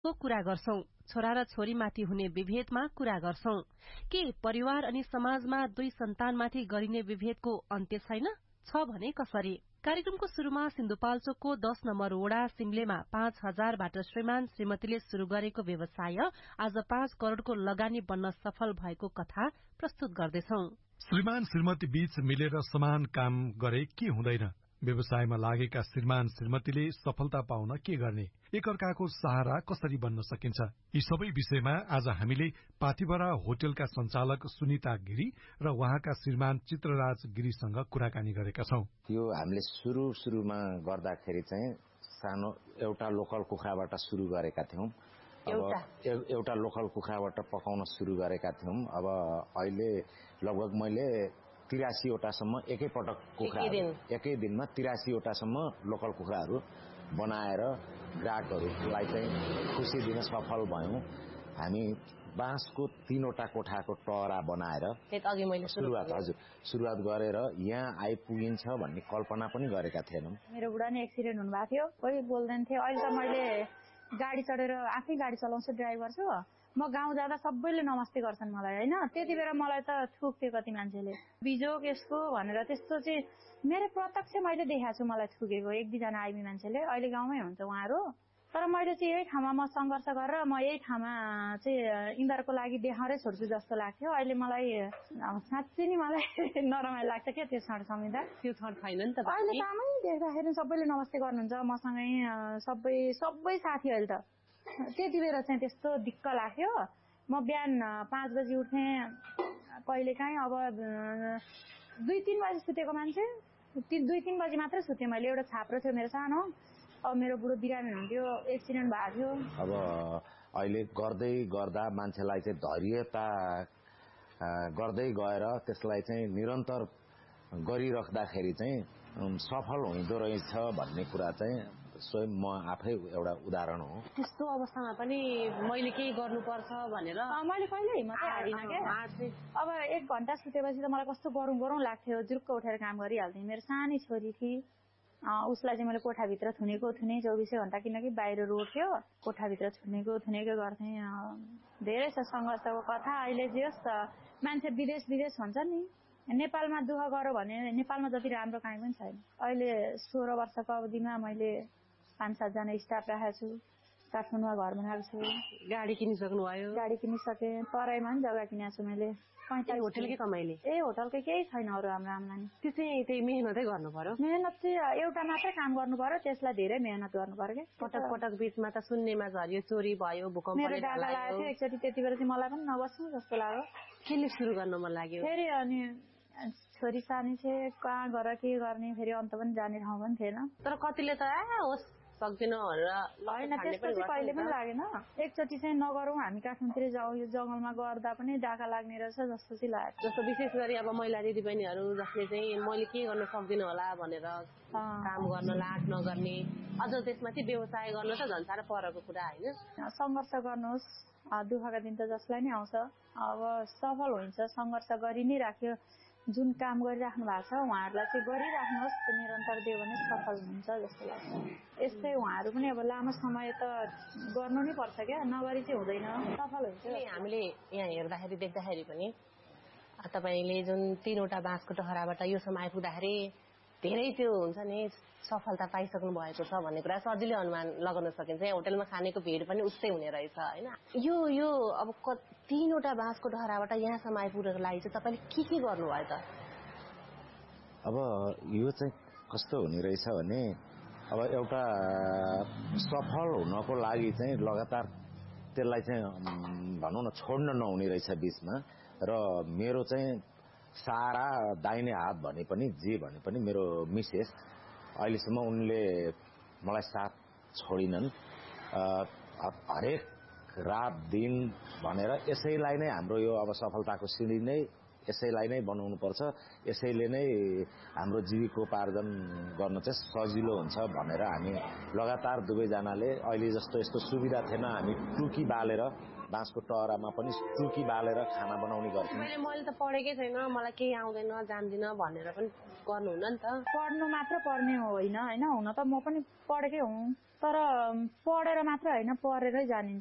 को कुरा गर्छौं, छोरा र छोरीमाथि हुने विभेदमा कुरा गर्छौं। के परिवार अनि समाजमा दुई सन्तानमाथि गरिने विभेदको अन्त्य छैन? छ भने कसरी? कार्यक्रमको शुरूमा सिन्धुपाल्चोकको 10 नम्बर वडा सिमलेमा 5,000बाट श्रीमान श्रीमतीले शुरू गरेको व्यवसाय आज 5 करोड़को लगानी बन्न सफल भएको कथा प्रस्तुत गर्दैछौं। श्रीमान श्रीमती बीच मिलेर समान काम गरे के हुँदैन? व्यवसायमा लागेका श्रीमान श्रीमतीले सफलता पाउन के गर्ने? एकअर्काको सहारा कसरी बन्न सकिन्छ? यी सबै विषयमा आज हामीले पाथिभरा होटलका सञ्चालक सुनिता गिरी र उहाँका श्रीमान चित्रराज गिरीसँग कुराकानी गरेका छौं। यो हामीले सुरुमा गर्दाखेरि चाहिँ सानो एउटा लोकल कुखुराबाट सुरु गरेका थियौं। एउटा लोकल कुखुराबाट पकाउन सुरु गरेका थियौं। अब अहिले लगभग मैले 83 वटासम्म एकैपटक कुखुरा एकै दिनमा 83 वटासम्म लोकल कुखुराहरू बनाएर ग्राहकहरूलाई चाहिँ खुसी दिन सफल भयौं। हामी बाँसको 3 वटा कोठाको टहरा बनाएर सुरुवात गरेर यहाँ आइपुगिन्छ भन्ने कल्पना पनि गरेका थिएनौं। मेरो बुढा नि एक्सिडेन्ट हुनुभएको थियो, कोही बोल्दैन थियो। अहिले त मैले गाडी चढेर आफै गाडी चलाउँछु, ड्राइभर छु। म गाउँ जाँदा सबैले नमस्ते गर्छन् मलाई हैन। त्यति बेला मलाई त थुक्थ्यो कति मान्छेले, बिजोक यसको भनेर। त्यस्तो चाहिँ मेरो प्रत्यक्ष मैले देखाएको छु, मलाई थुकेको 1-2 जना आइमी मान्छेले। अहिले गाउँमै हुन्छ उहाँहरू। तर मैले चाहिँ यही ठाउँमा म संघर्ष गरेर म यही ठाउँमा चाहिँ इन्दारको लागि देखाउरै छोड्छु जस्तो लाग्थ्यो। अहिले मलाई साँच्चै नि मलाई नरमाइलो लाग्छ के त्यो क्षण सम्झिँदा। त्यो क्षण छैन नि त। अहिले कामै देख्दाखेरि सबैले नमस्ते गर्नुहुन्छ मसँगै, सबै साथी। अहिले त त्यति बेला चाहिँ त्यस्तो दिक्क लाग्थ्यो। म बिहान 5 बजी उठ्थेँ कहिलेकाहीँ। अब 2-3 बजी सुतेको मान्छे 2-3 बजी मात्रै सुतेँ मैले। एउटा छाप्रो थियो मेरो सानो। अब मेरो बुढो बिरामी हुन्थ्यो, एक्सिडेन्ट भएको थियो। अब अहिले गर्दै गर्दा मान्छेलाई चाहिँ धैर्यता गर्दै गएर त्यसलाई चाहिँ निरन्तर गरिराख्दाखेरि चाहिँ सफल हुँदो रहेछ भन्ने कुरा चाहिँ स्वयं म आफै एउटा उदाहरण हो। त्यस्तो अवस्थामा पनि मैले केही गर्नुपर्छ भनेर मैले कहिले हिम्मतै हारिनँ के। अब 1 घण्टा सुतेपछि त मलाई कस्तो गरौँ लाग्थ्यो। जुरुक्क उठेर काम गरिहाल्थेँ। मेरो सानी छोरी थिए, उसलाई चाहिँ मैले कोठाभित्र थुनेको 24 घण्टा, किनकि बाहिर रोड थियो। कोठाभित्र थुनेको गर्थेँ। धेरै छ सङ्घर्षको कथा। अहिले जे होस् मान्छे विदेश भन्छ नि, नेपालमा दुःख गर्यो भने नेपालमा जति राम्रो काहीँ पनि छैन। अहिले 16 वर्षको अवधिमा मैले 5-7 जना स्टाफ राखेको छु। काठमाडौँमा घर बनाएको छु। गाडी किनिसक्नु भयो? गाडी किनिसकेँ। तराईमा पनि जग्गा किनेको छु मैले। 45 होटलकै कमाइले? होटलकै केही छैन अरू हाम्रो आम्दानी। त्यो चाहिँ त्यही मेहनतै गर्नु पर्यो। मेहनत चाहिँ एउटा मात्रै काम गर्नु पर्यो, त्यसलाई धेरै मेहनत गर्नु पर्यो के। पटक बीचमा त सुन्नेमा झर्यो, चोरी भयो, भूकम्पले मेरो डाका लागेको थियो एकचोटि। त्यति बेला चाहिँ मलाई पनि नबस्नु जस्तो लाग्यो। केले सुरु गर्न मन लाग्यो फेरि? अनि छोरी सानी थिए, कहाँ गएर के गर्ने, फेरि अन्त पनि जाने ठाउँ पनि थिएन। तर कतिले त होस् सक्दिन भनेर होइन, त्यस्तो चाहिँ कहिले पनि लागेन। एकचोटि चाहिँ नगरौँ हामी, काठमाडौँतिर जाउँ, यो जङ्गलमा गर्दा पनि डाका लाग्ने रहेछ जस्तो चाहिँ लाग्यो। जस्तो विशेष गरी अब महिला दिदीबहिनीहरू जसले चाहिँ मैले के गर्न सक्दिनँ होला भनेर काम गर्न लाज नगर्ने, अझ त्यसमाथि व्यवसाय गर्न त झन् साह्रो परको कुरा होइन। सङ्घर्ष गर्नुहोस्, दुःखका दिन त जसलाई नै आउँछ। अब सफल हुन्छ, सङ्घर्ष गरि नै राख्यो। जुन काम गरिराख्नु भएको छ उहाँहरूलाई चाहिँ गरिराख्नुहोस्, निरन्तर दियो भने सफल हुन्छ जस्तो लाग्छ। यस्तै उहाँहरू पनि अब लामो समय त गर्नु नै पर्छ क्या, नगरी चाहिँ हुँदैन, सफल हुन्छ। हामीले यहाँ हेर्दाखेरि देख्दाखेरि पनि तपाईँले जुन 3 वटा बाँसको टहराबाट योसम्म आइपुग्दाखेरि धेरै त्यो हुन्छ नि सफलता पाइसक्नु भएको छ भन्ने कुरा सजिलै अनुमान लगाउन सकिन्छ। यहाँ होटलमा खानेको भिड पनि उस्तै हुने रहेछ होइन। यो अब 3 वटा बाँसको टहराबाट यहाँसम्म आइपुग्नको लागि चाहिँ तपाईँले के गर्नुभयो त? अब यो चाहिँ कस्तो हुने रहेछ भने, अब एउटा सफल हुनको लागि चाहिँ लगातार त्यसलाई चाहिँ भनौँ न छोड्न नहुने रहेछ बीचमा। र मेरो चाहिँ सारा दाहिने हात भने पनि जे भने पनि मेरो मिसेस, अहिलेसम्म उनले मलाई साथ छोडिनन्। हरेक रात दिन भनेर यसैलाई नै हाम्रो यो अब सफलताको सिँढी नै यसैलाई नै बनाउनु पर्छ, यसैले नै हाम्रो जीविकोपार्जन गर्न चाहिँ सजिलो हुन्छ भनेर हामी लगातार दुवैजनाले, अहिले जस्तो यस्तो सुविधा थिएन, हामी टुकी बालेर बाँसको टहरामा पनि टुकी बालेर खाना बनाउने गर्छन्। मैले त पढेकै छैन, मलाई केही आउँदैन, जान्दिनँ भनेर पनि गर्नुहुन्न नि त। पढ्नु मात्र पर्ने होइन, हुन त म पनि पढेकै हुँ, तर पढेर मात्र होइन, पढेरै जानिन्छ।